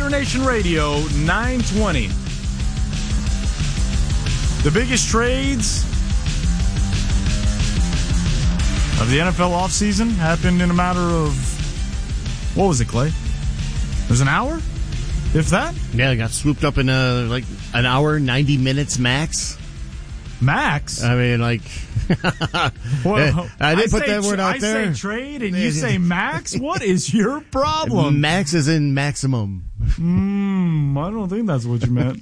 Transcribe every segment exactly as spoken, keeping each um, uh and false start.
Raider Nation Radio, nine twenty. The biggest trades of the N F L offseason happened in a matter of, what was it, Clay? It was an hour? If that? Yeah, it got swooped up in a, like an hour, ninety minutes max. Max? I mean, like, well, I didn't I put that word out I there. I say trade and you say max? What is your problem? Max is in maximum. Mm, I don't think that's what you meant.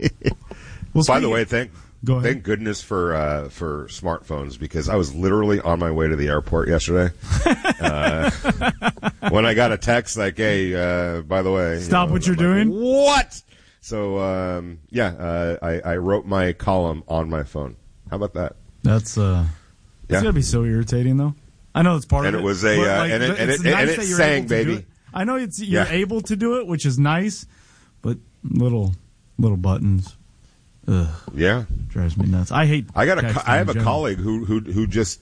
Well, by the way, thank Go ahead. thank goodness for uh, for smartphones, because I was literally on my way to the airport yesterday uh, when I got a text like, "Hey, uh, by the way, stop you know, what you're like, doing." What? So um, yeah, uh, I, I wrote my column on my phone. How about that? That's uh, it's yeah. gotta be so irritating, though. I know it's part and of it. it was a but, uh, like, and it and it's it, nice and that it you're sang, able to do baby. it. I know it's you're Yeah. able to do it, which is nice, but little little buttons, ugh, Yeah, drives me nuts. I hate. I got a. texting Co- I have in a general. colleague who who who just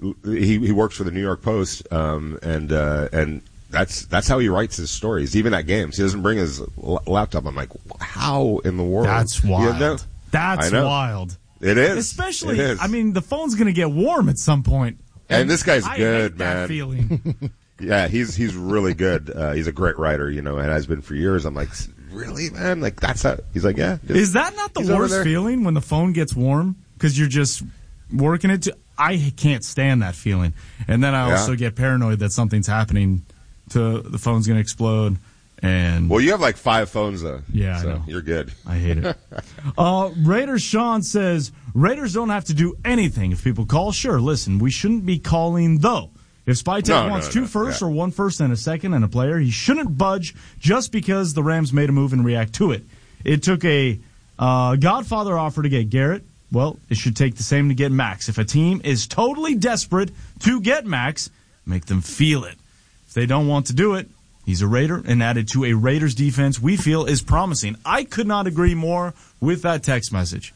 he he works for the New York Post, um, and uh, and that's that's how he writes his stories, even at games. He doesn't bring his l- laptop. I'm like, how in the world? That's You wild. know? That's I know. wild. It is, Especially, It is. I mean, the phone's going to get warm at some point. And this guy's I good, hate man. That feeling. Yeah, he's he's really good. Uh, he's a great writer, you know, and has been for years. I'm like, really, man? Like that's how. He's like, yeah. just- Is that not the he's over worst there. feeling when the phone gets warm because you're just working it? To, I can't stand that feeling, and then I Yeah. also get paranoid that something's happening. To the phone's going to explode, and Well, you have like five phones though. Yeah, I so know. You're good. I hate it. uh, Raiders Sean says, Raiders don't have to do anything. If people call, sure, listen, we shouldn't be calling, though. If Spytek No, wants no, two no, firsts yeah. or one first and a second and a player, he shouldn't budge just because the Rams made a move and react to it. It took a uh, Godfather offer to get Garrett. Well, it should take the same to get Max. If a team is totally desperate to get Max, make them feel it. If they don't want to do it, he's a Raider and added to a Raiders defense we feel is promising. I could not agree more with that text message.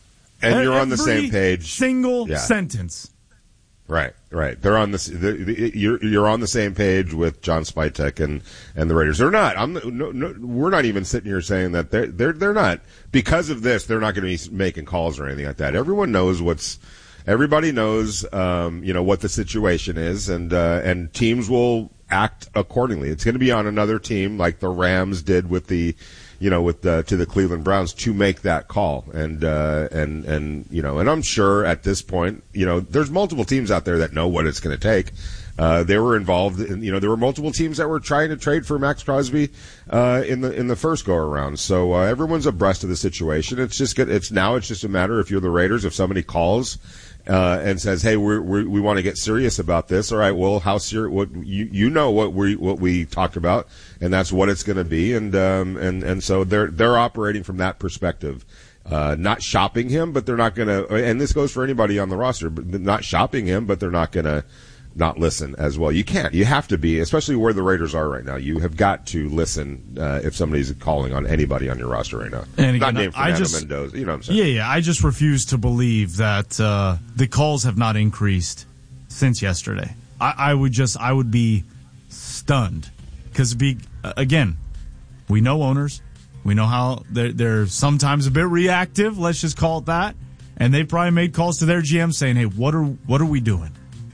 And you're on the Every same page. Single Yeah. sentence. Right, right. They're on this. The, the, you're you're on the same page with John Spytek and, and the Raiders. They're not. I'm. No, no, we're not even sitting here saying that they're they're they're not because of this. They're not going to be making calls or anything like that. Everyone knows what's. Everybody knows, um, you know, what the situation is, and uh, and teams will act accordingly. It's going to be on another team, like the Rams did with the, you know, with the, to the Cleveland Browns, to make that call. And uh, and and you know, and I'm sure at this point, you know, there's multiple teams out there that know what it's going to take. Uh, they were involved in, you know, there were multiple teams that were trying to trade for Max Crosby uh, in the in the first go around. So uh, everyone's abreast of the situation. It's just good. It's now it's just a matter, if you're the Raiders, if somebody calls uh, and says, "Hey, we're, we're, we want to get serious about this." All right, well, how serious? What you you know what we what we talked about, and that's what it's going to be. And um and and so they're they're operating from that perspective. Uh, not shopping him, but they're not going to. And this goes for anybody on the roster, but not shopping him, but they're not going to. Not listen as well. You can't. You have to be, especially where the Raiders are right now. You have got to listen uh, if somebody's calling on anybody on your roster right now. And not again, named I Fernando just- Mendoza. You know what I'm saying? Yeah, yeah. I just refuse to believe that uh, the calls have not increased since yesterday. I, I would just, I would be stunned because, be again, we know owners, we know how they're, they're sometimes a bit reactive. Let's just call it that. And they probably made calls to their G M saying, "Hey, what are what are we doing?"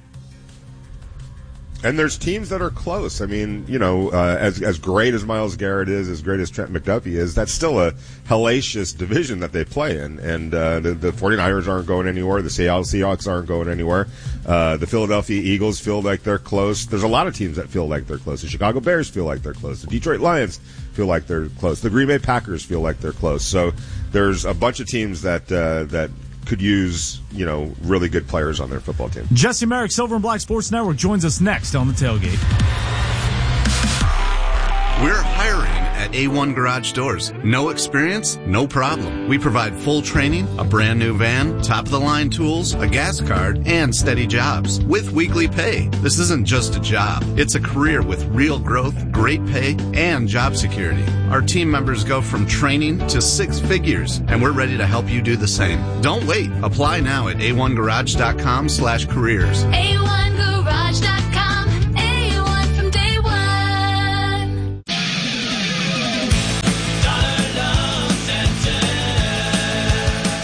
And there's teams that are close. I mean, you know, uh, as as great as Myles Garrett is, as great as Trent McDuffie is, that's still a hellacious division that they play in. And uh, the, the 49ers aren't going anywhere. The Seattle Seahawks aren't going anywhere. Uh, the Philadelphia Eagles feel like they're close. There's a lot of teams that feel like they're close. The Chicago Bears feel like they're close. The Detroit Lions feel like they're close. The Green Bay Packers feel like they're close. So there's a bunch of teams that uh, that could use, you know, really good players on their football team. Jesse Merrick, Silver and Black Sports Network, joins us next on the Tailgate. We're hiring at A one Garage Doors. No experience? No problem. We provide full training, a brand new van, top-of-the-line tools, a gas card, and steady jobs with weekly pay. This isn't just a job. It's a career with real growth, great pay, and job security. Our team members go from training to six figures, and we're ready to help you do the same. Don't wait. Apply now at A one garage dot com slash careers. A one garage dot com. A one from day one.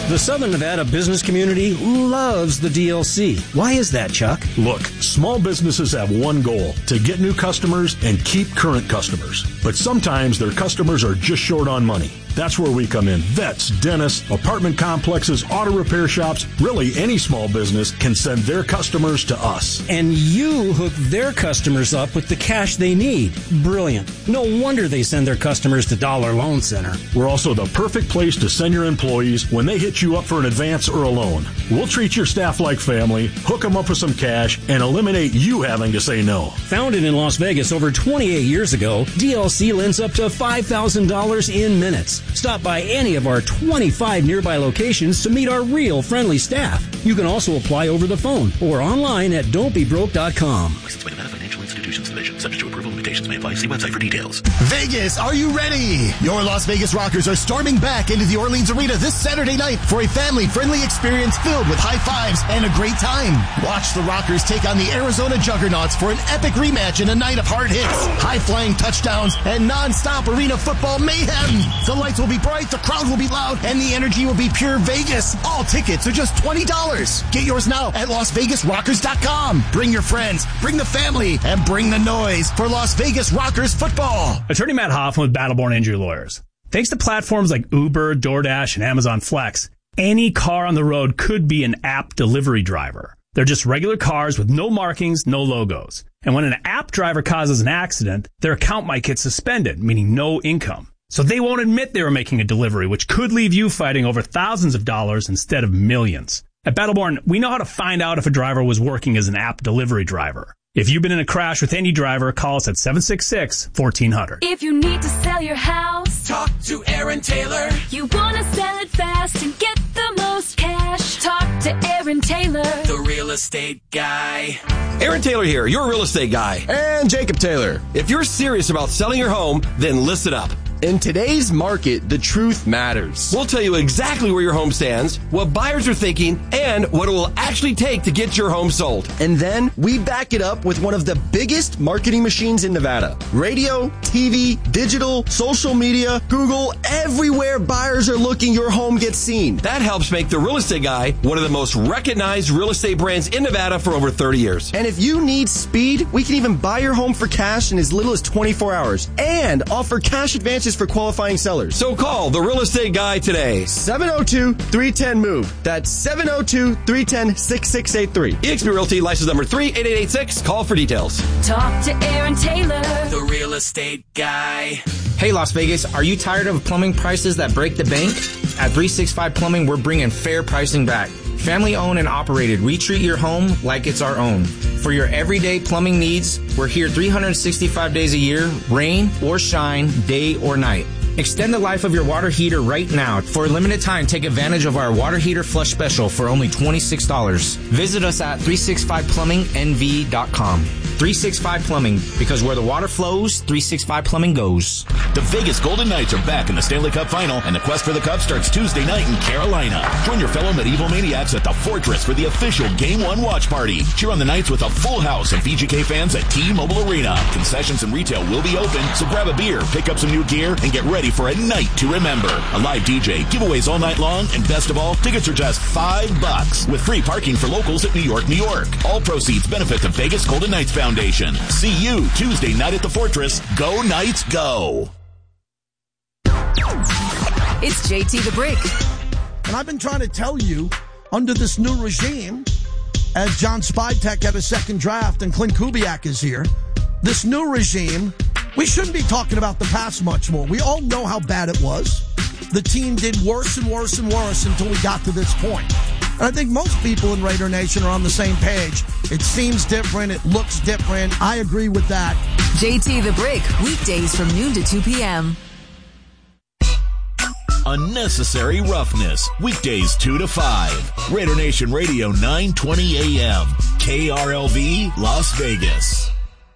The Southern Nevada business community loves the D L C. Why is that, Chuck? Look, small businesses have one goal, to get new customers and keep current customers. But sometimes their customers are just short on money. That's where we come in. Vets, dentists, apartment complexes, auto repair shops, really any small business can send their customers to us. And you hook their customers up with the cash they need. Brilliant. No wonder they send their customers to Dollar Loan Center. We're also the perfect place to send your employees when they hit you up for an advance or a loan. We'll treat your staff like family, hook them up with some cash, and eliminate you having to say no. Founded in Las Vegas over twenty-eight years ago, D L C lends up to five thousand dollars in minutes. Stop by any of our twenty-five nearby locations to meet our real friendly staff. You can also apply over the phone or online at don't be broke dot com. Licensed by Nevada Financial Institutions Division. Subject to approval, limitations may apply. See website for details. Vegas, are you ready? Your Las Vegas Rockers are storming back into the Orleans Arena this Saturday night for a family-friendly experience filled with high fives and a great time. Watch the Rockers take on the Arizona Juggernauts for an epic rematch in a night of hard hits, high-flying touchdowns, and non-stop arena football mayhem. The lights will be bright, the crowd will be loud, and the energy will be pure Vegas. All tickets are just twenty dollars. Get yours now at las vegas rockers dot com. Bring your friends, bring the family, and bring the noise for Las Vegas Rockers football. Attorney Matt Hoffman with Battleborn Injury Lawyers. Thanks to platforms like Uber, DoorDash, and Amazon Flex, any car on the road could be an app delivery driver. They're just regular cars with no markings, no logos. And when an app driver causes an accident, their account might get suspended, meaning no income. So they won't admit they were making a delivery, which could leave you fighting over thousands of dollars instead of millions. At Battleborn, we know how to find out if a driver was working as an app delivery driver. If you've been in a crash with any driver, call us at seven six six, one four zero zero. If you need to sell your house, talk to Aaron Taylor. You want to sell it fast and get the most cash, talk to Aaron Taylor, the real estate guy. Aaron Taylor here, your real estate guy. And Jacob Taylor. If you're serious about selling your home, then listen up. In today's market, the truth matters. We'll tell you exactly where your home stands, what buyers are thinking, and what it will actually take to get your home sold. And then we back it up with one of the biggest marketing machines in Nevada. Radio, T V, digital, social media, Google, everywhere buyers are looking, your home gets seen. That helps make the Real Estate Guy one of the most recognized real estate brands in Nevada for over thirty years. And if you need speed, we can even buy your home for cash in as little as twenty-four hours and offer cash advances for qualifying sellers. So call the Real Estate Guy today. seven oh two, three one oh, MOVE. That's seven oh two, three one oh, six six eight three. eXp Realty, license number three eight eight eight six. Call for details. talk to Aaron Taylor, the real estate guy. Hey Las Vegas, are you tired of plumbing prices that break the bank? At three sixty-five Plumbing, we're bringing fair pricing back. Family owned and operated, we treat your home like it's our own. For your everyday plumbing needs, we're here three hundred sixty-five days a year, rain or shine, day or night. Extend the life of your water heater right now. For a limited time, take advantage of our water heater flush special for only twenty-six dollars. Visit us at three sixty-five plumbing n v dot com. three sixty-five Plumbing, because where the water flows, three sixty-five Plumbing goes. The Vegas Golden Knights are back in the Stanley Cup Final, and the quest for the Cup starts Tuesday night in Carolina. Join your fellow medieval maniacs at the Fortress for the official Game one watch party. Cheer on the Knights with a full house of V G K fans at T-Mobile Arena. Concessions and retail will be open, so grab a beer, pick up some new gear, and get ready for a night to remember. A live D J, giveaways all night long, and best of all, tickets are just five bucks with free parking for locals at New York, New York. All proceeds benefit the Vegas Golden Knights Foundation. See you Tuesday night at the Fortress. Go Knights, go! It's J T the Brick. And I've been trying to tell you, under this new regime, as John Spytek had a second draft and Clint Kubiak is here, this new regime, we shouldn't be talking about the past much more. We all know how bad it was. The team did worse and worse and worse until we got to this point. And I think most people in Raider Nation are on the same page. It seems different. It looks different. I agree with that. J T the Brick, weekdays from noon to two p.m. Unnecessary Roughness, weekdays two to five. Raider Nation Radio, nine twenty a.m. K R L V, Las Vegas.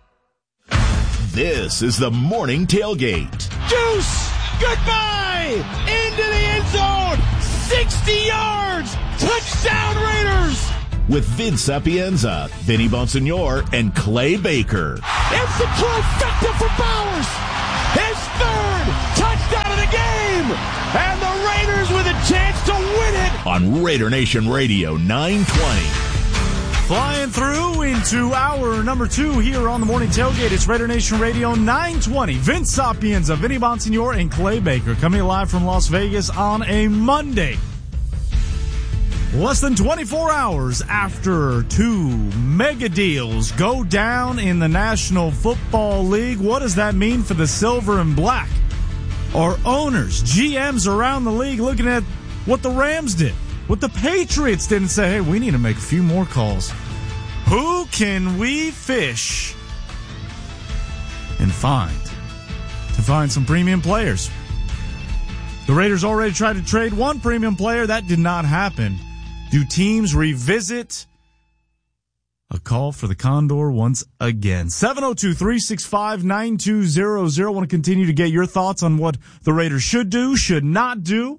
This is the Morning Tailgate. Juice! Goodbye! Into the end zone! sixty yards! Touchdown Raiders! With Vince Sapienza, Vinny Bonsignor, and Clay Baker. It's the trifecta for Bowers! His third touchdown of the game! And the Raiders with a chance to win it on Raider Nation Radio nine twenty. Flying through into hour number two here on the Morning Tailgate. It's Raider Nation Radio nine twenty. Vince Sapienza, Vinny Bonsignor, and Clay Baker coming live from Las Vegas on a Monday. Less than twenty-four hours after two mega deals go down in the National Football League. What does that mean for the Silver and Black? Our owners, G Ms around the league looking at what the Rams did, what the Patriots did, and say, hey, we need to make a few more calls. Who can we fish and find to find some premium players? The Raiders already tried to trade one premium player. That did not happen. Do teams revisit a call for the Condor once again? seven oh two, three six five, nine two zero zero. I want to continue to get your thoughts on what the Raiders should do, should not do,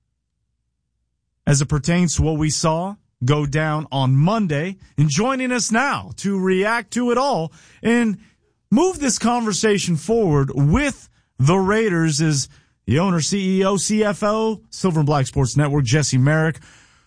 as it pertains to what we saw go down on Monday. And joining us now to react to it all and move this conversation forward with the Raiders is the owner, C E O, C F O, Silver and Black Sports Network, Jesse Merrick,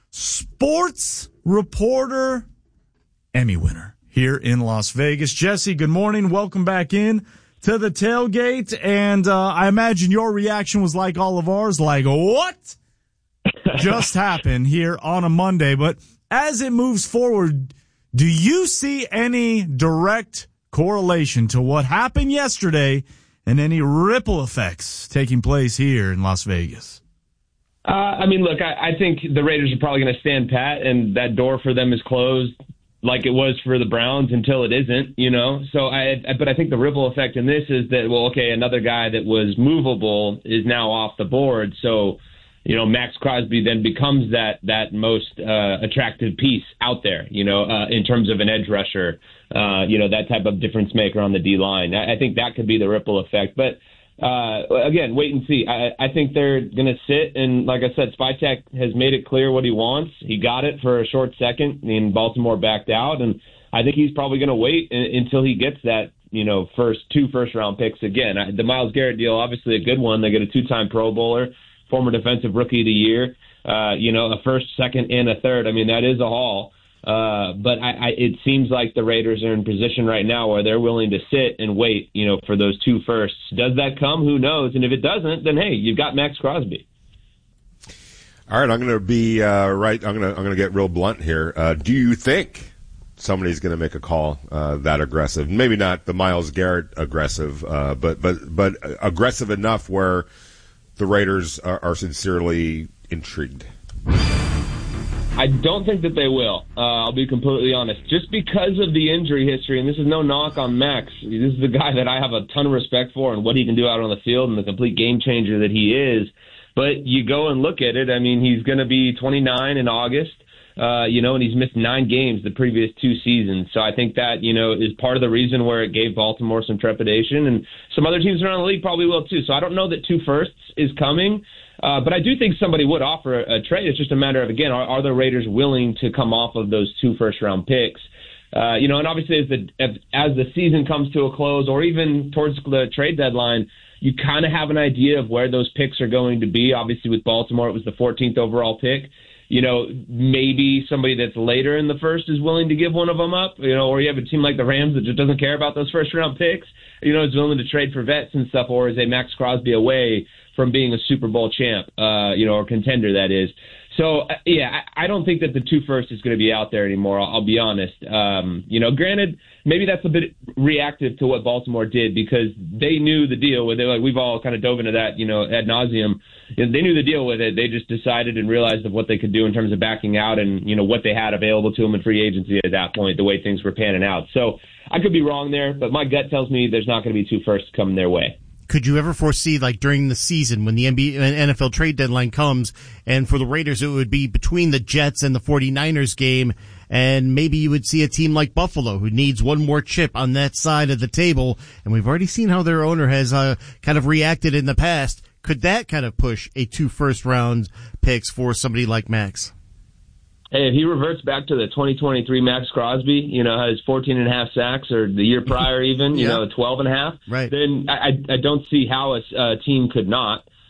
sports reporter, Emmy winner here in Las Vegas. Jesse, good morning. Welcome back in to the tailgate. And uh, I imagine your reaction was like all of ours, like, what just happened here on a Monday? But as it moves forward, do you see any direct correlation to what happened yesterday and any ripple effects taking place here in Las Vegas? Uh, I mean, look, I, I think the Raiders are probably going to stand pat, and that door for them is closed like it was for the Browns until it isn't, you know? So I, but I think the ripple effect in this is that, well, okay, another guy that was movable is now off the board. So, you know, Max Crosby then becomes that, that most uh, attractive piece out there, you know, uh, in terms of an edge rusher, uh, you know, that type of difference maker on the D-line. I, I think that could be the ripple effect. But, uh, again, wait and see. I, I think they're going to sit, and like I said, Spytek has made it clear what he wants. He got it for a short second, and Baltimore backed out, and I think he's probably going to wait in, until he gets that, you know, first two first-round picks again. I, the Myles Garrett deal, obviously a good one. They get a two-time Pro Bowler, former Defensive Rookie of the Year, uh, you know, a first, second, and a third. I mean, that is a haul. Uh, but I, I, it seems like the Raiders are in position right now where they're willing to sit and wait, you know, for those two firsts. Does that come? Who knows? And if it doesn't, then hey, you've got Max Crosby. All right, I'm going to be uh, right. I'm going to I'm going to get real blunt here. Uh, do you think somebody's going to make a call uh, that aggressive? Maybe not the Myles Garrett aggressive, uh, but but but aggressive enough where the Raiders are, are sincerely intrigued. I don't think that they will. Uh, I'll be completely honest. Just because of the injury history, and this is no knock on Max. This is the guy that I have a ton of respect for and what he can do out on the field and the complete game changer that he is. But you go and look at it. I mean, he's going to be twenty-nine in August, uh, you know, and he's missed nine games the previous two seasons. So I think that, you know, is part of the reason where it gave Baltimore some trepidation. And some other teams around the league probably will too. So I don't know that two firsts is coming. Uh, but I do think somebody would offer a, a trade. It's just a matter of, again, are, are the Raiders willing to come off of those two first-round picks? Uh, you know, and obviously as the as, as the season comes to a close or even towards the trade deadline, you kind of have an idea of where those picks are going to be. Obviously with Baltimore, it was the fourteenth overall pick. You know, maybe somebody that's later in the first is willing to give one of them up, you know, or you have a team like the Rams that just doesn't care about those first-round picks, you know, is willing to trade for vets and stuff, or is a Max Crosby away from being a Super Bowl champ, uh, you know, or contender, that is. So, uh, yeah, I, I don't think that the two first is going to be out there anymore, I'll, I'll be honest. Um, you know, granted, maybe that's a bit reactive to what Baltimore did because they knew the deal with it. Like, we've all kind of dove into that, you know, ad nauseum. You know, they knew the deal with it. They just decided and realized of what they could do in terms of backing out and, you know, what they had available to them in free agency at that point, the way things were panning out. So I could be wrong there, but my gut tells me there's not going to be two firsts coming their way. Could you ever foresee, like, during the season when the N B A, N F L trade deadline comes, and for the Raiders it would be between the Jets and the 49ers game, and maybe you would see a team like Buffalo who needs one more chip on that side of the table, and we've already seen how their owner has uh, kind of reacted in the past. Could that kind of push a two first-round picks for somebody like Max? Hey, if he reverts back to the twenty twenty-three Max Crosby, you know, has fourteen and a half sacks, or the year prior even, you yeah. know, twelve and a half, right. then I, I don't see how a, a team could not.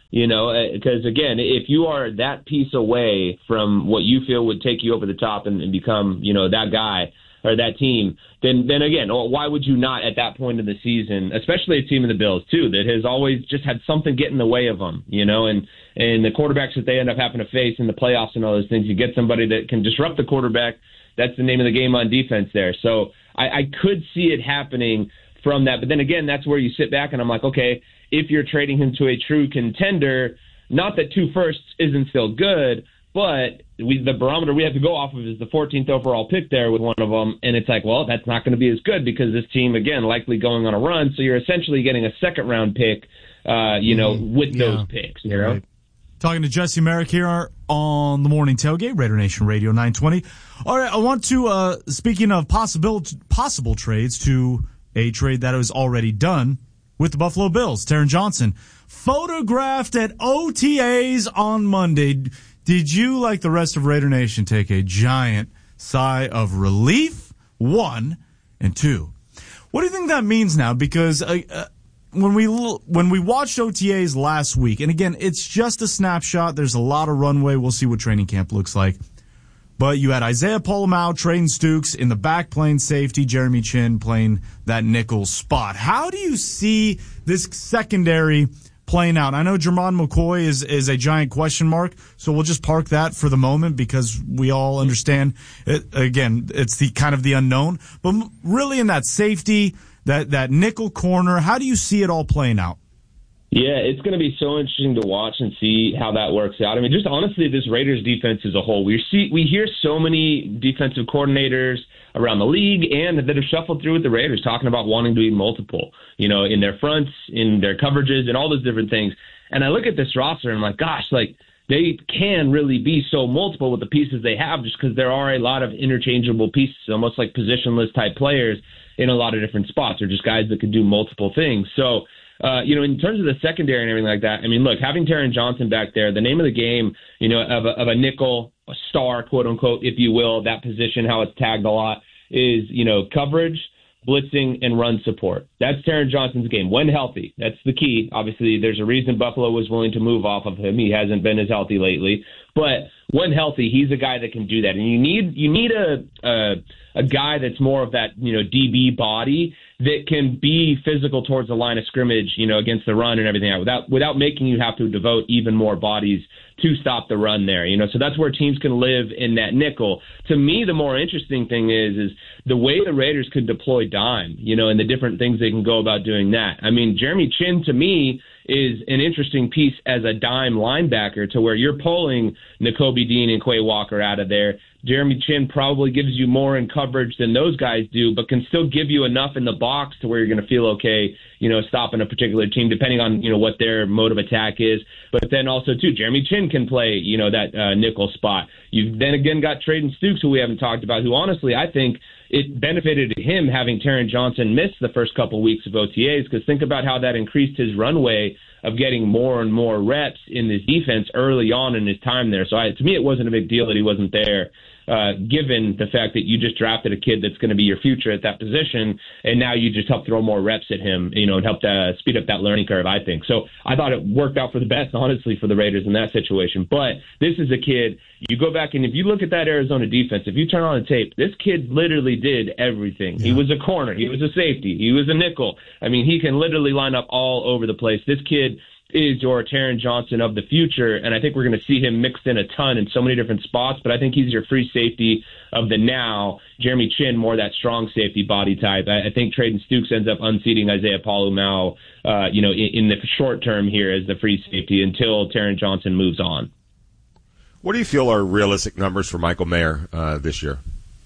You know, because again, if you are that piece away from what you feel would take you over the top and, and become, you know, that guy or that team, then then again, why would you not at that point of the season, especially a team of the Bills too, that has always just had something get in the way of them, you know, and and the quarterbacks that they end up having to face in the playoffs and all those things, you get somebody that can disrupt the quarterback. That's the name of the game on defense there. So I, I could see it happening from that, but then again, that's where you sit back and I'm like, okay, if you're trading him to a true contender, not that two firsts isn't still good, but we, the barometer we have to go off of is the fourteenth overall pick there with one of them, and it's like, well, that's not going to be as good because this team, again, likely going on a run, so you're essentially getting a second-round pick, uh, you know, with Yeah. those picks, you know? Right. Talking to Jesse Merrick here on the Morning Tailgate, Raider Nation Radio nine twenty. All right, I want to, uh, speaking of possible, possible trades, to a trade that was already done with the Buffalo Bills. Taron Johnson, photographed at O T As on Monday. Did you, like the rest of Raider Nation, take a giant sigh of relief? One, and two, what do you think that means now? Because uh, uh, when we when we watched O T As last week, and again, it's just a snapshot. There's a lot of runway. We'll see what training camp looks like. But you had Isaiah Polamalu, Trayton Stukes in the back playing safety, Jeremy Chinn playing that nickel spot. How do you see this secondary playing out? I know Jermon McCoy is, is a giant question mark, so we'll just park that for the moment because we all understand, it, again, it's the kind of the unknown. But really in that safety, that, that nickel corner, how do you see it all playing out? Yeah, it's going to be so interesting to watch and see how that works out. I mean, just honestly, this Raiders defense as a whole, we see we hear so many defensive coordinators around the league and that have shuffled through with the Raiders talking about wanting to be multiple, you know, in their fronts, in their coverages, and all those different things. And I look at this roster and I'm like, gosh, like they can really be so multiple with the pieces they have just because there are a lot of interchangeable pieces, almost like positionless type players in a lot of different spots or just guys that can do multiple things. So, Uh, you know, in terms of the secondary and everything like that, I mean, look, having Taron Johnson back there, the name of the game, you know, of a, of a nickel, a star, quote unquote, if you will, that position, how it's tagged a lot, is, you know, coverage, blitzing, and run support. That's Taron Johnson's game when healthy. That's the key. Obviously, there's a reason Buffalo was willing to move off of him. He hasn't been as healthy lately. But when healthy, he's a guy that can do that. And you need you need a a, a guy that's more of that, you know, D B body that can be physical towards the line of scrimmage, you know, against the run and everything without without making you have to devote even more bodies to stop the run there, you know. So that's where teams can live in that nickel. To me, the more interesting thing is is the way the Raiders could deploy dime, you know, and the different things they can go about doing that. I mean, Jeremy Chinn, to me, is an interesting piece as a dime linebacker to where you're pulling Nakobe Dean and Quay Walker out of there. Jeremy Chinn probably gives you more in coverage than those guys do, but can still give you enough in the box to where you're going to feel okay, you know, stopping a particular team, depending on, you know, what their mode of attack is. But then also, too, Jeremy Chinn can play, you know, that uh, nickel spot. You've then again got Trayton Stukes, who we haven't talked about, who honestly, I think it benefited him having Taron Johnson miss the first couple weeks of O T As, because think about how that increased his runway of getting more and more reps in this defense early on in his time there. So I, to me, it wasn't a big deal that he wasn't there, uh, given the fact that you just drafted a kid that's going to be your future at that position, and now you just help throw more reps at him, you know, and help to speed up that learning curve, I think. So I thought it worked out for the best, honestly, for the Raiders in that situation. But this is a kid, you go back and if you look at that Arizona defense, if you turn on the tape, this kid literally did everything. Yeah. He was a corner. He was a safety. He was a nickel. I mean, he can literally line up all over the place. This kid is your Taron Johnson of the future, and I think we're going to see him mixed in a ton in so many different spots, but I think he's your free safety of the now. Jeremy Chinn, more that strong safety body type. I, I think Trayton Stukes ends up unseating Isaiah Polamalu, uh, you know, in, in the short term here as the free safety until Taron Johnson moves on. What do you feel are realistic numbers for Michael Mayer uh, this year?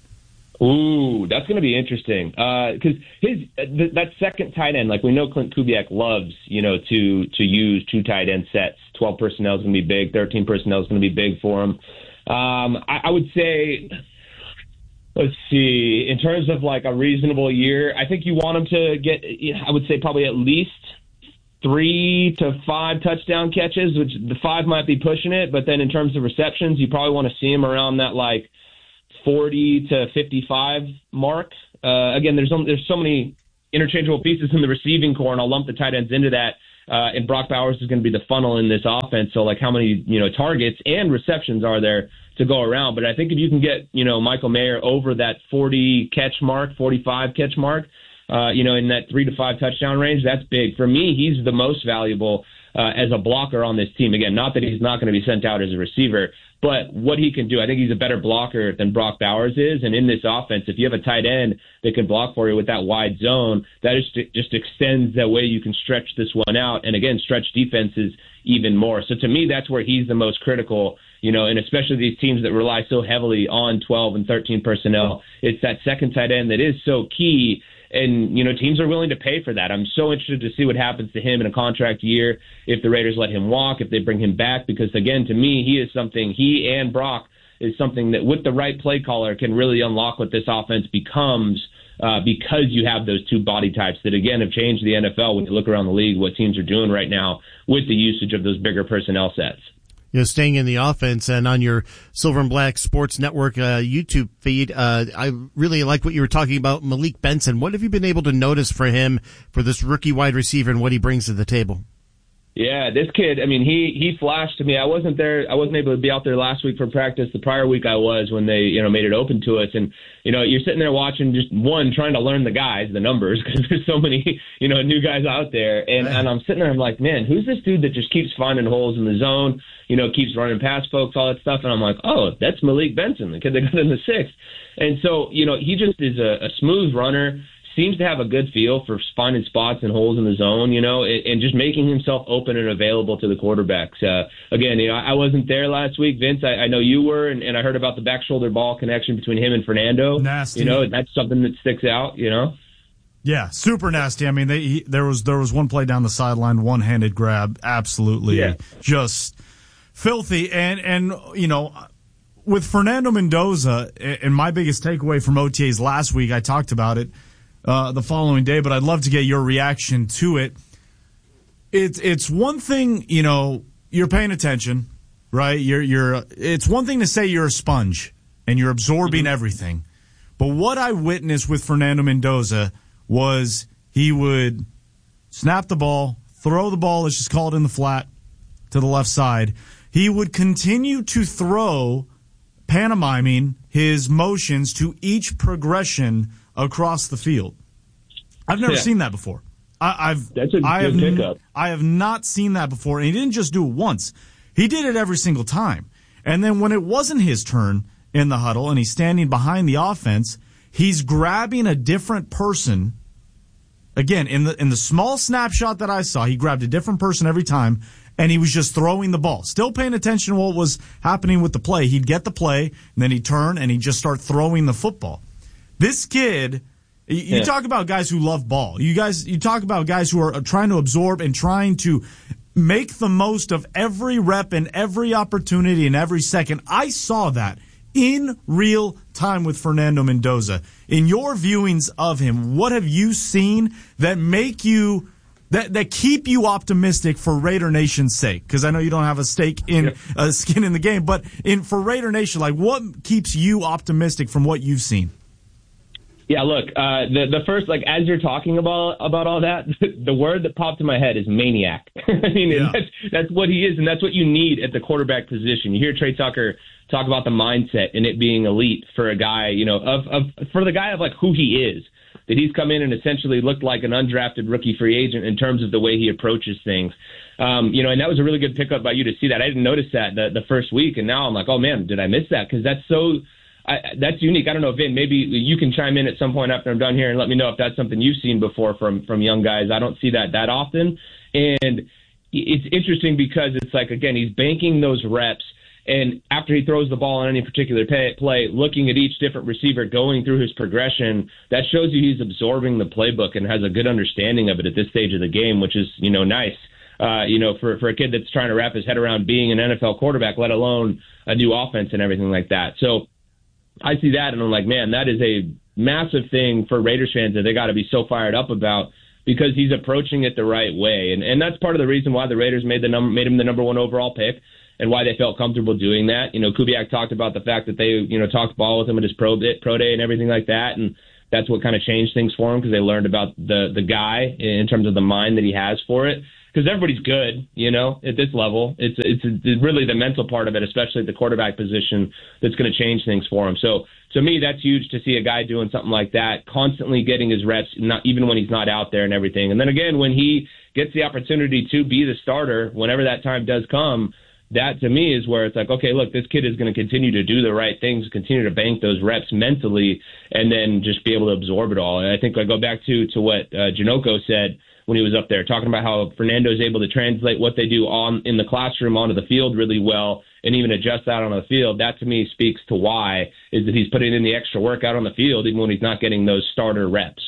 Ooh, that's going to be interesting because uh, his th- that second tight end, like we know Clint Kubiak loves, you know, to to use two tight end sets. Twelve personnel is going to be big. Thirteen personnel is going to be big for him. Um, I, I would say, let's see, in terms of like a reasonable year, I think you want him to get. I would say probably at least three to five touchdown catches, which the five might be pushing it, but then in terms of receptions, you probably want to see him around that like forty to fifty-five mark. Uh, again, there's there's so many interchangeable pieces in the receiving core, and I'll lump the tight ends into that Uh, and Brock Bowers is going to be the funnel in this offense. So, like, how many, you know, targets and receptions are there to go around? But I think if you can get, you know, Michael Mayer over that forty catch mark, forty-five catch mark, uh, you know, in that three to five touchdown range, that's big. For me, he's the most valuable uh, as a blocker on this team. Again, not that he's not going to be sent out as a receiver, but what he can do, I think he's a better blocker than Brock Bowers is. And in this offense, if you have a tight end that can block for you with that wide zone, that is just extends that way you can stretch this one out. And again, stretch defenses even more. So to me, that's where he's the most critical, you know, and especially these teams that rely so heavily on twelve and thirteen personnel. It's that second tight end that is so key. And, you know, teams are willing to pay for that. I'm so interested to see what happens to him in a contract year, if the Raiders let him walk, if they bring him back, because, again, to me, he is something, he and Brock is something that with the right play caller can really unlock what this offense becomes uh, because you have those two body types that, again, have changed the N F L when you look around the league, what teams are doing right now with the usage of those bigger personnel sets. You know, staying in the offense and on your Silver and Black Sports Network uh, YouTube feed, uh, I really like what you were talking about, Malik Benson. What have you been able to notice for him, for this rookie wide receiver, and what he brings to the table? Yeah, this kid, I mean, he he flashed to me. I wasn't there. I wasn't able to be out there last week for practice. The prior week I was when they, you know, made it open to us. And, you know, you're sitting there watching just, one, trying to learn the guys, the numbers, because there's so many, you know, new guys out there. And, and I'm sitting there, I'm like, man, who's this dude that just keeps finding holes in the zone, you know, keeps running past folks, all that stuff. And I'm like, oh, that's Malik Benson, the kid that got in the sixth. And so, you know, he just is a, a smooth runner. Seems to have a good feel for finding spots and holes in the zone, you know, and just making himself open and available to the quarterbacks. Uh, again, you know, I wasn't there last week, Vince. I, I know you were, and, and I heard about the back shoulder ball connection between him and Fernando. Nasty. You know, that's something that sticks out, you know. Yeah, super nasty. I mean, they, he, there was there was one play down the sideline, one-handed grab, absolutely yeah. just filthy. And, and you know, with Fernando Mendoza, and my biggest takeaway from O T As last week, I talked about it, Uh, the following day, but I'd love to get your reaction to it. It's it's one thing, you know, you're paying attention, right? You're you're. It's one thing to say you're a sponge and you're absorbing mm-hmm. everything, but what I witnessed with Fernando Mendoza was he would snap the ball, throw the ball, let's just call it in the flat to the left side. He would continue to throw, pantomiming his motions to each progression across the field. I've never yeah. seen that before. I, I've That's a good I have, pickup. I have not seen that before, and he didn't just do it once. He did it every single time. And then when it wasn't his turn in the huddle and he's standing behind the offense, he's grabbing a different person. Again, in the in the small snapshot that I saw, he grabbed a different person every time, and he was just throwing the ball. Still paying attention to what was happening with the play. He'd get the play, and then he'd turn, and he'd just start throwing the football. This kid, you yeah. talk about guys who love ball. You guys, you talk about guys who are trying to absorb and trying to make the most of every rep and every opportunity and every second. I saw that in real time with Fernando Mendoza. In your viewings of him, what have you seen that make you that that keep you optimistic for Raider Nation's sake? Because I know you don't have a stake in yep. uh, skin in the game, but in for Raider Nation, like what keeps you optimistic from what you've seen? Yeah, look, uh, the the first, like, as you're talking about about all that, the word that popped in my head is maniac. I mean, yeah. that's, that's what he is, and that's what you need at the quarterback position. You hear Trey Tucker talk about the mindset and it being elite for a guy, you know, of, of for the guy of, like, who he is, that he's come in and essentially looked like an undrafted rookie free agent in terms of the way he approaches things. Um, you know, and that was a really good pickup by you to see that. I didn't notice that the, the first week, and now I'm like, oh, man, did I miss that? Because that's so – I, that's unique. I don't know, Vin, maybe you can chime in at some point after I'm done here and let me know if that's something you've seen before from, from young guys. I don't see that that often. And it's interesting because it's like, again, he's banking those reps. And after he throws the ball on any particular pay, play, looking at each different receiver, going through his progression, that shows you he's absorbing the playbook and has a good understanding of it at this stage of the game, which is, you know, nice. Uh, you know, for, for a kid that's trying to wrap his head around being an N F L quarterback, let alone a new offense and everything like that. So, I see that, and I'm like, man, that is a massive thing for Raiders fans that they got to be so fired up about because he's approaching it the right way, and and that's part of the reason why the Raiders made the number made him the number one overall pick, and why they felt comfortable doing that. You know, Kubiak talked about the fact that they you know talked ball with him at his pro pro day and everything like that, and that's what kind of changed things for him because they learned about the the guy in terms of the mind that he has for it. because everybody's good, you know, at this level. It's, it's it's really the mental part of it, especially at the quarterback position, that's going to change things for him. So to me, that's huge to see a guy doing something like that, constantly getting his reps, not even when he's not out there and everything. And then again, when he gets the opportunity to be the starter, whenever that time does come, that to me is where it's like, okay, look, this kid is going to continue to do the right things, continue to bank those reps mentally, and then just be able to absorb it all. And I think I go back to to what uh, Janocko said when he was up there, talking about how Fernando's able to translate what they do on in the classroom onto the field really well, and even adjust that on the field. That to me speaks to why is that he's putting in the extra work out on the field, even when he's not getting those starter reps.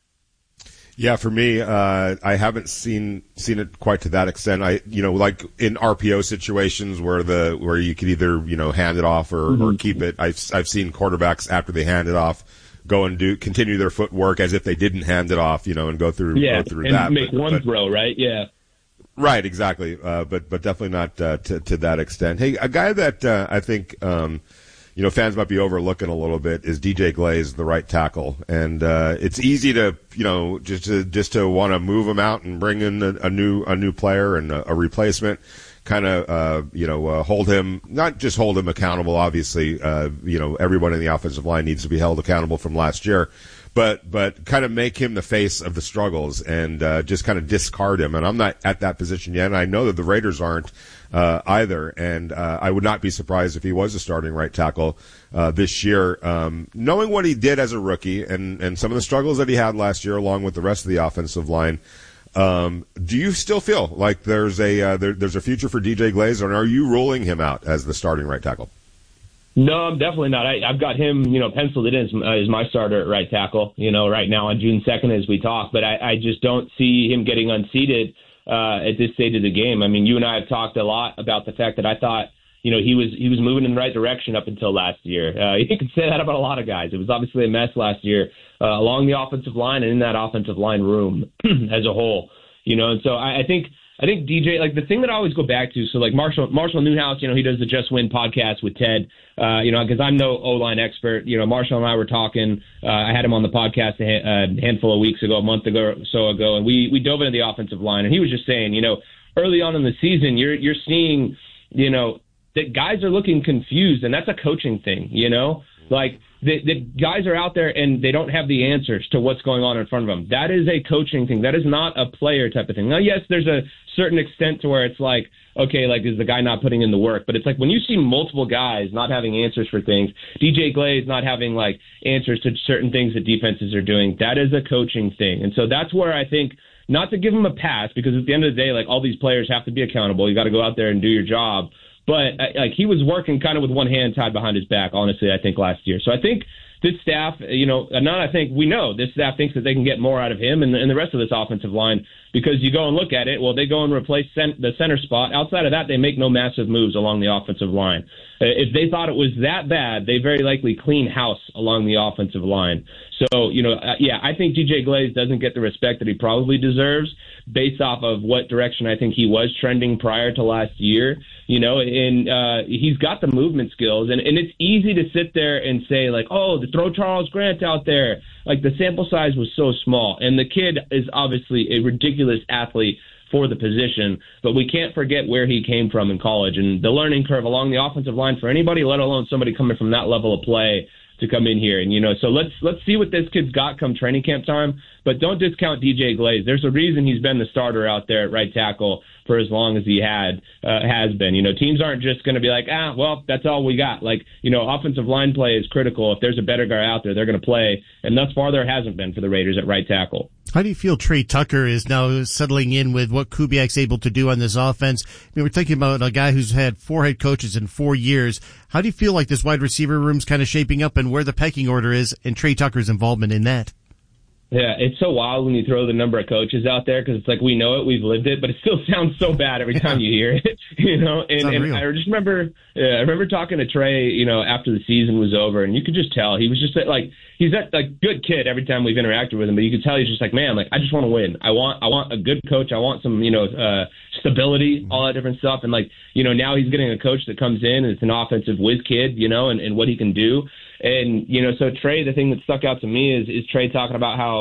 Yeah, for me, uh, I haven't seen seen it quite to that extent. I, you know, like in R P O situations where the where you could either, you know, hand it off or, mm-hmm. or keep it. I've I've seen quarterbacks after they hand it off go and do continue their footwork as if they didn't hand it off, you know, and go through yeah, go through and that. make but, one but, throw, right? Yeah. Right, exactly. Uh, but but definitely not uh, to to that extent. Hey, a guy that uh, I think. Um, You know, fans might be overlooking a little bit is D J Glaze, the right tackle, and uh, it's easy to, you know, just to just to want to move him out and bring in a, a new a new player and a, a replacement, kind of, uh, you know, uh, hold him, not just hold him accountable. Obviously, uh, you know, everyone in the offensive line needs to be held accountable from last year, but but kind of make him the face of the struggles and uh, just kind of discard him. And I'm not at that position yet, and I know that the Raiders aren't. Uh, either, and uh, I would not be surprised if he was a starting right tackle uh, this year. Um, knowing what he did as a rookie and, and some of the struggles that he had last year, along with the rest of the offensive line, um, do you still feel like there's a uh, there, there's a future for D J Glaze, or are you ruling him out as the starting right tackle? No, I'm definitely not. I, I've got him, you know, penciled it in as, uh, as my starter at right tackle, you know, right now on June second as we talk, but I, I just don't see him getting unseated Uh, at this stage of the game. I mean, you and I have talked a lot about the fact that I thought, you know, he was he was moving in the right direction up until last year. Uh, you can say that about a lot of guys. It was obviously a mess last year uh, along the offensive line and in that offensive line room as a whole. You know, and so I, I think I think D J, like the thing that I always go back to, so like Marshall Marshall Newhouse, you know, he does the Just Win podcast with Ted, uh, you know, because I'm no O-line expert. You know, Marshall and I were talking. Uh, I had him on the podcast a, ha- a handful of weeks ago, a month ago or so ago, and we we dove into the offensive line, and he was just saying, you know, early on in the season, you're you're seeing, you know, that guys are looking confused, and that's a coaching thing, you know, like. The, the guys are out there and they don't have the answers to what's going on in front of them. That is a coaching thing. That is not a player type of thing. Now, yes, there's a certain extent to where it's like, okay, like is the guy not putting in the work? But it's like when you see multiple guys not having answers for things, D J Glaze not having like answers to certain things that defenses are doing, that is a coaching thing. And so that's where I think, not to give him a pass, because at the end of the day, like all these players have to be accountable. You got to go out there and do your job. But like he was working kind of with one hand tied behind his back, honestly, I think last year. So I think this staff, you know, not I think we know this staff thinks that they can get more out of him and, and the rest of this offensive line, because you go and look at it. Well, they go and replace cent- the center spot. Outside of that, they make no massive moves along the offensive line. If they thought it was that bad, they very likely clean house along the offensive line. So, you know, uh, yeah, I think D J Glaze doesn't get the respect that he probably deserves based off of what direction I think he was trending prior to last year, you know, and uh, he's got the movement skills. And, and it's easy to sit there and say, like, oh, to throw Charles Grant out there. Like, the sample size was so small. And the kid is obviously a ridiculous athlete for the position, but we can't forget where he came from in college and the learning curve along the offensive line for anybody, let alone somebody coming from that level of play to come in here. And, you know, so let's let's see what this kid's got come training camp time, but don't discount D J Glaze. There's a reason he's been the starter out there at right tackle for as long as he had uh, has been. You know, teams aren't just going to be like, ah, well, that's all we got. Like, you know, offensive line play is critical. If there's a better guy out there, they're going to play. And thus far, there hasn't been for the Raiders at right tackle. How do you feel Trey Tucker is now settling in with what Kubiak's able to do on this offense? I mean, we're thinking about a guy who's had four head coaches in four years. How do you feel like this wide receiver room's kind of shaping up and where the pecking order is and Trey Tucker's involvement in that? Yeah, it's so wild when you throw the number of coaches out there because it's like we know it, we've lived it, but it still sounds so bad every time you hear it, you know. And, and I just remember, yeah, I remember talking to Trey, you know, after the season was over, and you could just tell he was just like he's that like good kid every time we've interacted with him, but you could tell he's just like, man, like I just want to win. I want I want a good coach. I want some, you know, uh, stability, all that different stuff, and like you know now he's getting a coach that comes in and it's an offensive whiz kid, you know, and, and what he can do. And, you know, so Trey, the thing that stuck out to me is, is Trey talking about how,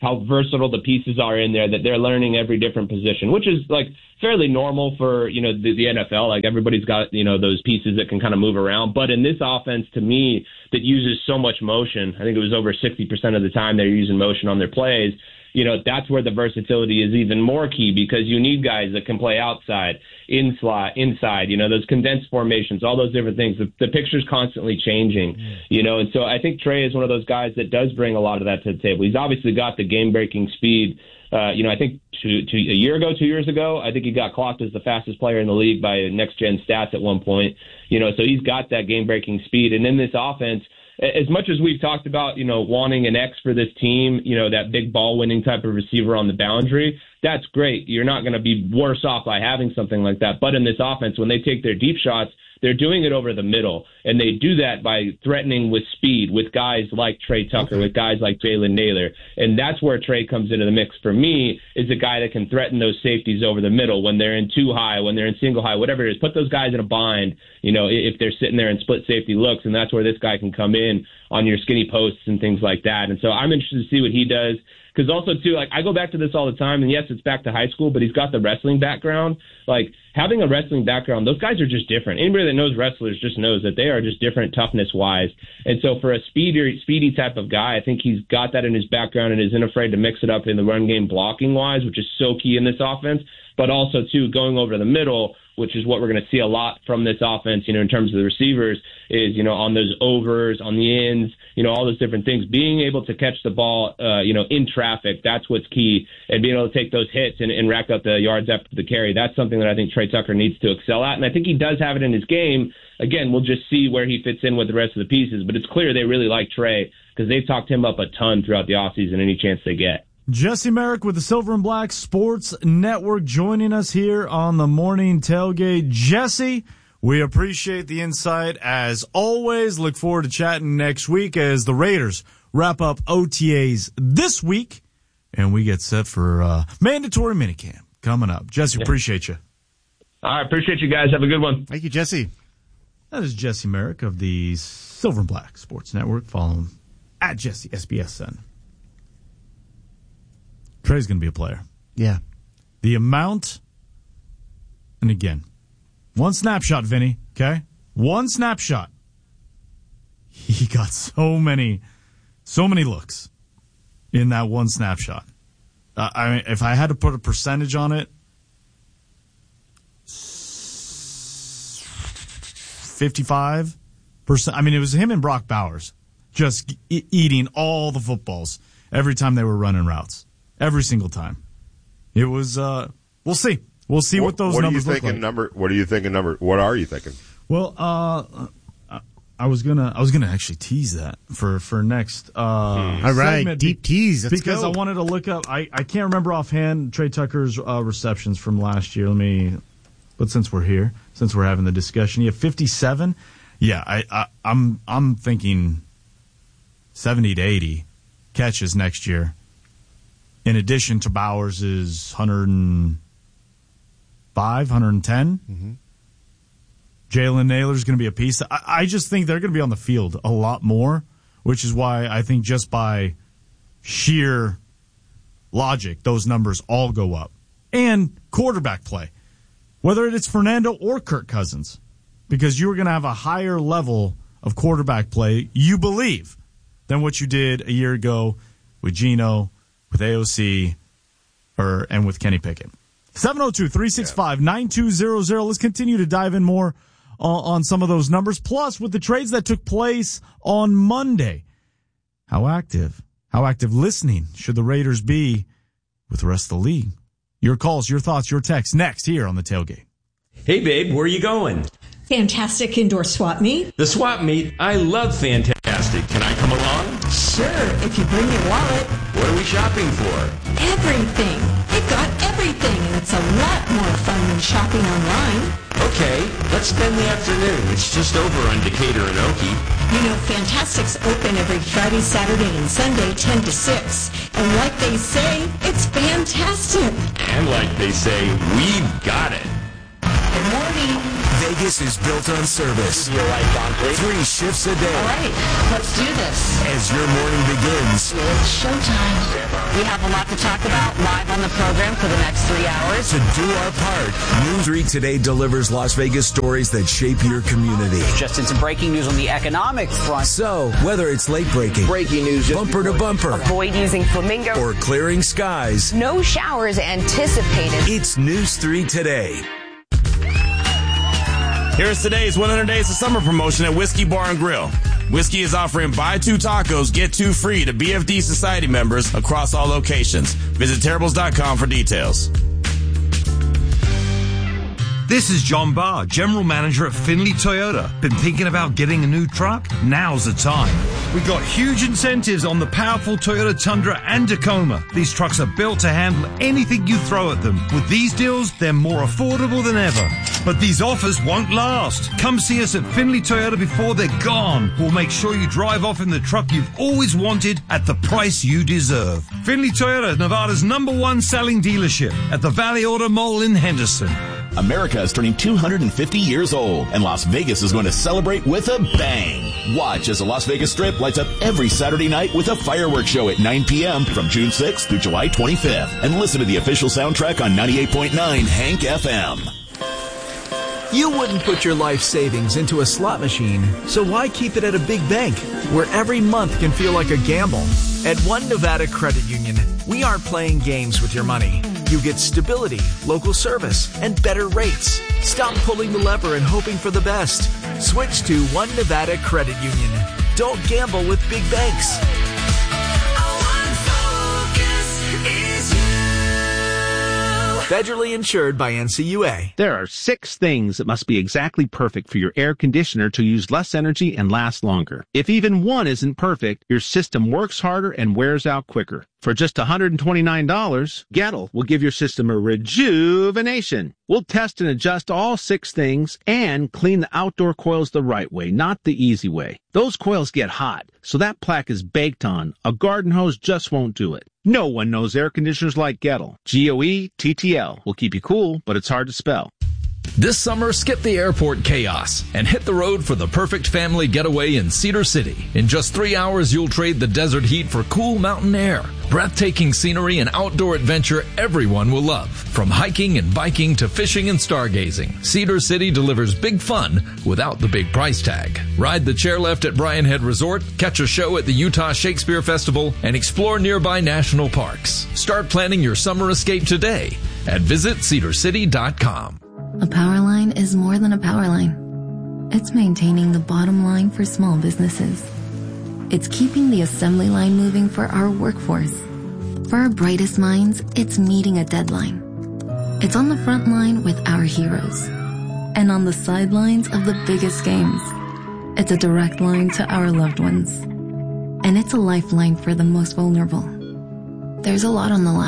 how versatile the pieces are in there, that they're learning every different position, which is like fairly normal for, you know, the, the N F L. Like everybody's got, you know, those pieces that can kind of move around. But in this offense, to me, that uses so much motion, I think it was over sixty percent of the time they're using motion on their plays. You know, that's where the versatility is even more key, because you need guys that can play outside, inside, inside, you know, those condensed formations, all those different things. The, the picture's constantly changing, you know, and so I think Trey is one of those guys that does bring a lot of that to the table. He's obviously got the game-breaking speed. Uh, you know, I think two, two, a year ago, two years ago, I think he got clocked as the fastest player in the league by next-gen stats at one point. You know, so he's got that game-breaking speed. And in this offense, as much as we've talked about, you know, wanting an X for this team, you know, that big ball winning type of receiver on the boundary, that's great. You're not going to be worse off by having something like that. But in this offense, when they take their deep shots, they're doing it over the middle. And they do that by threatening with speed with guys like Trey Tucker, with guys like Jalen Nailor. And that's where Trey comes into the mix for me, is a guy that can threaten those safeties over the middle when they're in two high, when they're in single high, whatever it is. Put those guys in a bind, you know, if they're sitting there in split safety looks. And that's where this guy can come in on your skinny posts and things like that. And so I'm interested to see what he does. Because also, too, like, I go back to this all the time, and yes, it's back to high school, but he's got the wrestling background. Like, having a wrestling background, those guys are just different. Anybody that knows wrestlers just knows that they are just different toughness-wise. And so for a speedy, speedy type of guy, I think he's got that in his background and isn't afraid to mix it up in the run game blocking-wise, which is so key in this offense. But also, too, going over the middle, which is what we're going to see a lot from this offense, you know, in terms of the receivers, is, you know, on those overs, on the ends, you know, all those different things. Being able to catch the ball, uh, you know, in traffic, that's what's key. And being able to take those hits and, and rack up the yards after the carry, that's something that I think Trey Tucker needs to excel at. And I think he does have it in his game. Again, we'll just see where he fits in with the rest of the pieces. But it's clear they really like Trey, because they've talked him up a ton throughout the offseason any chance they get. Jesse Merrick with the Silver and Black Sports Network joining us here on the Morning Tailgate. Jesse, we appreciate the insight as always. Look forward to chatting next week as the Raiders wrap up O T As this week and we get set for uh, mandatory minicamp coming up. Jesse, yeah. Appreciate you. All right, appreciate you guys. Have a good one. Thank you, Jesse. That is Jesse Merrick of the Silver and Black Sports Network. Follow him at Jesse S B S N. Trey's going to be a player. Yeah. The amount, and again, one snapshot, Vinny, okay? One snapshot. He got so many, so many looks in that one snapshot. Uh, I mean, if I had to put a percentage on it, fifty-five percent. I mean, it was him and Brock Bowers just e- eating all the footballs every time they were running routes. Every single time. It was, uh, we'll see. We'll see what, what those what numbers are you look thinking like. Number, what are you thinking number? What are you thinking? Well, uh, I was gonna, I was gonna actually tease that for, for next, uh, hmm. All right, deep tease. Let's because go. I wanted to look up, I, I can't remember offhand Trey Tucker's, uh, receptions from last year. Let me, but since we're here, since we're having the discussion, you have fifty-seven. Yeah, I, I, I'm, I'm thinking seventy to eighty catches next year. In addition to Bowers' one hundred five, one hundred ten. Mm-hmm. Jalen Nailor's going to be a piece. I, I just think they're going to be on the field a lot more, which is why I think just by sheer logic, those numbers all go up. And quarterback play, whether it's Fernando or Kirk Cousins, because you're going to have a higher level of quarterback play, you believe, than what you did a year ago with Geno, with A O C, or and with Kenny Pickett. seven oh two, three six five, nine two zero zero. Let's continue to dive in more on, on some of those numbers. Plus, with the trades that took place on Monday, how active, how active listening should the Raiders be with the rest of the league? Your calls, your thoughts, your texts next here on the Tailgate. Hey, babe, where are you going? Fantastic indoor swap meet. The swap meet? I love Fantastic. Can I come along? Sure, if you bring your wallet. What are we shopping for? Everything. They've got everything, and it's a lot more fun than shopping online. Okay, let's spend the afternoon. It's just over on Decatur and Okie. You know, Fantastic's open every Friday, Saturday, and Sunday, ten to six. And like they say, it's fantastic. And like they say, we've got it. Good morning. Vegas is built on service. Your lights on, please. Three shifts a day. All right, let's do this. As your morning begins. It's showtime. We have a lot to talk about live on the program for the next three hours. To do our part, News three Today delivers Las Vegas stories that shape your community. Just in some breaking news on the economic front. So, whether it's late breaking, breaking news, bumper to bumper, avoid using Flamingo, or clearing skies, no showers anticipated. It's News three Today. Here's today's one hundred Days of Summer promotion at Whiskey Bar and Grill. Whiskey is offering buy two tacos, get two free to B F D Society members across all locations. Visit terribles dot com for details. This is John Barr, General Manager at Findlay Toyota. Been thinking about getting a new truck? Now's the time. We've got huge incentives on the powerful Toyota Tundra and Tacoma. These trucks are built to handle anything you throw at them. With these deals, they're more affordable than ever. But these offers won't last. Come see us at Findlay Toyota before they're gone. We'll make sure you drive off in the truck you've always wanted at the price you deserve. Findlay Toyota, Nevada's number one selling dealership at the Valley Auto Mall in Henderson. America is turning two hundred fifty years old, and Las Vegas is going to celebrate with a bang. Watch as the Las Vegas Strip lights up every Saturday night with a fireworks show at nine p.m. from June sixth through July twenty-fifth. And listen to the official soundtrack on ninety-eight point nine Hank F M. You wouldn't put your life savings into a slot machine, so why keep it at a big bank, where every month can feel like a gamble? At One Nevada Credit Union, we aren't playing games with your money. You get stability, local service, and better rates. Stop pulling the lever and hoping for the best. Switch to One Nevada Credit Union. Don't gamble with big banks. Federally insured by N C U A. There are six things that must be exactly perfect for your air conditioner to use less energy and last longer. If even one isn't perfect, your system works harder and wears out quicker. For just one hundred twenty-nine dollars, Gettle will give your system a rejuvenation. We'll test and adjust all six things and clean the outdoor coils the right way, not the easy way. Those coils get hot, so that plaque is baked on. A garden hose just won't do it. No one knows air conditioners like Gettle. G O E T T L will keep you cool, but it's hard to spell. This summer, skip the airport chaos and hit the road for the perfect family getaway in Cedar City. In just three hours, you'll trade the desert heat for cool mountain air. Breathtaking scenery and outdoor adventure everyone will love. From hiking and biking to fishing and stargazing, Cedar City delivers big fun without the big price tag. Ride the chairlift at Bryan Head Resort, catch a show at the Utah Shakespeare Festival, and explore nearby national parks. Start planning your summer escape today at visit cedar city dot com. A power line is more than a power line. It's maintaining the bottom line for small businesses. It's keeping the assembly line moving for our workforce. For our brightest minds, it's meeting a deadline. It's on the front line with our heroes. And on the sidelines of the biggest games. It's a direct line to our loved ones. And it's a lifeline for the most vulnerable. There's a lot on the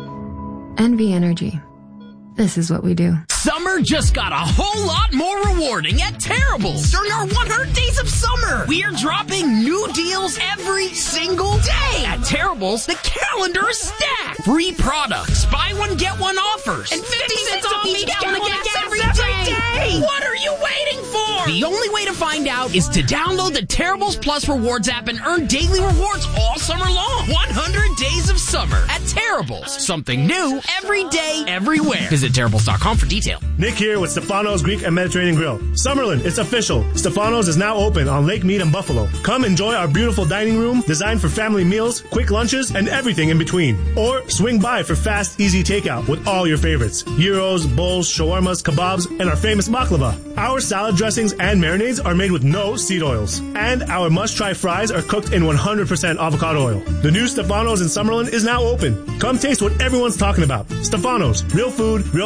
line. N V Energy. This is what we do. Summer just got a whole lot more rewarding at Terribles during our one hundred Days of Summer. We are dropping new deals every single day. At Terribles, the calendar is stacked. Free products, buy one, get one offers, and fifty cents off each gallon of gas every day. What are you waiting for? The only way to find out is to download the Terribles Plus Rewards app and earn daily rewards all summer long. one hundred Days of Summer at Terribles. Something new every day, everywhere. Visit terribles dot com for details. Nick here with Stefano's Greek and Mediterranean Grill. Summerlin, it's official. Stefano's is now open on Lake Mead and Buffalo. Come enjoy our beautiful dining room designed for family meals, quick lunches, and everything in between. Or swing by for fast, easy takeout with all your favorites. Gyros, bowls, shawarmas, kebabs, and our famous baklava. Our salad dressings and marinades are made with no seed oils. And our must-try fries are cooked in one hundred percent avocado oil. The new Stefano's in Summerlin is now open. Come taste what everyone's talking about. Stefano's, real food, real